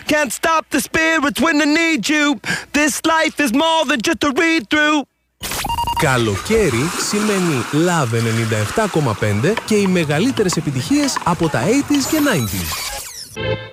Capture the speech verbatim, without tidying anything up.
can't stop the spirits when they need you. This life is more than just a read-through. Καλοκαίρι σημαίνει Love ενενήντα επτά κόμμα πέντε και οι μεγαλύτερες επιτυχίες από τα ογδόντα και ενενήντα.